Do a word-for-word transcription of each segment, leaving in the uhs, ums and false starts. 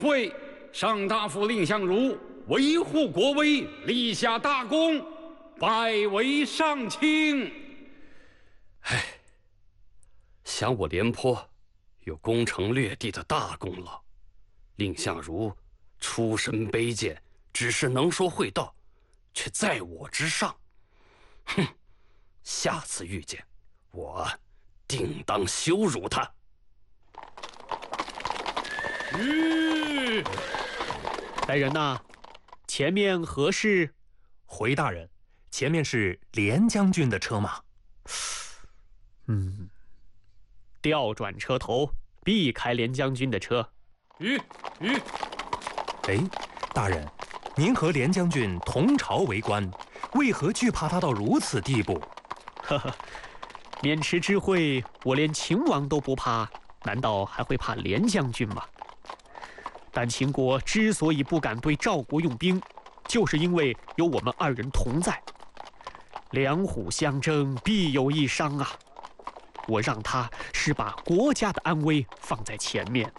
跪上大夫蔺相如维护国威，立下大功，拜为上卿。 唉，想我廉颇有攻城略地的大功劳，蔺相如出身卑贱，只是能说会道，却在我之上。哼，下次遇见我，定当羞辱他。 吁！来人呐，前面何事？ 回大人，前面是廉将军的车马。 嗯，调转车头，避开廉将军的车。 吁吁！ 哎，大人，您和廉将军同朝为官，为何惧怕他到如此地步？ 呵呵，渑池之会，我连秦王都不怕，难道还会怕廉将军吗？但秦国之所以不敢对赵国用兵，就是因为有我们二人同在。两虎相争，必有一伤啊！我让他是把国家的安危放在前面。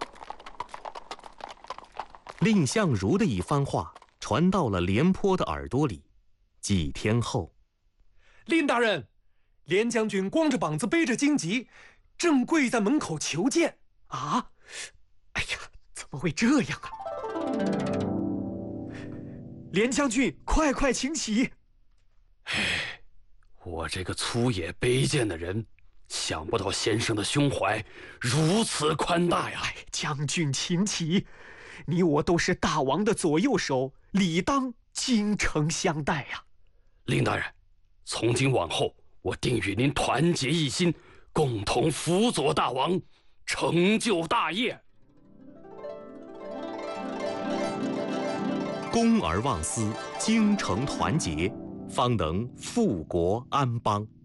蔺相如的一番话传到了廉颇的耳朵里。几天后， 蔺大人，廉将军光着膀子背着荆棘，正跪在门口求见。 啊！哎呀，怎么会这样啊？廉将军，快快请起！ 唉，我这个粗野卑贱的人，想不到先生的胸怀如此宽大呀！ 哎，将军请起，你我都是大王的左右手，理当精诚相待呀。 蔺大人，从今往后，我定与您团结一心，共同辅佐大王，成就大业。 公而忘私，精诚团结，方能富国安邦。